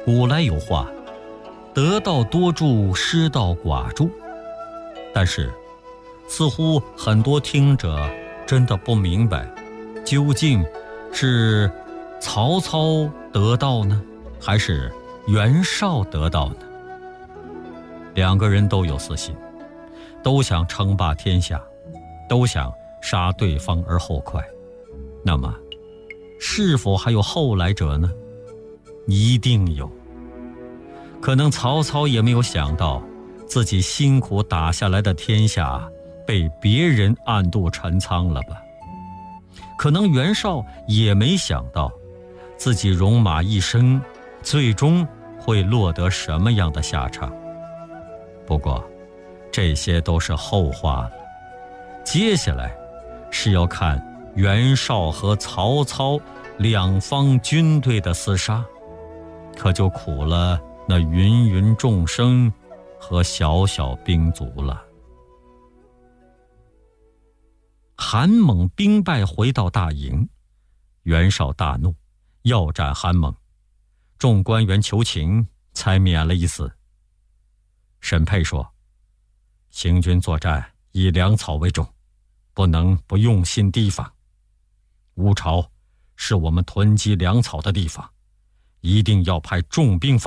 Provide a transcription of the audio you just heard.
古来有话，得道多助，失道寡助。但是似乎很多听者真的不明白，究竟是曹操得道呢，还是袁绍得道呢？两个人都有私心，都想称霸天下，都想杀对方而后快。那么是否还有后来者呢？一定有。可能曹操也没有想到，自己辛苦打下来的天下被别人暗度陈仓了吧。可能袁绍也没想到，自己戎马一生最终会落得什么样的下场。不过这些都是后话了，接下来是要看袁绍和曹操两方军队的厮杀，可就苦了那芸芸众生和小小兵卒了。韩猛兵败回到大营，袁绍大怒，要斩韩猛，众官员求情，才免了一死。沈沛说，行军作战以粮草为重，不能不用心提防。乌巢是我们囤积粮草的地方，一定要派重兵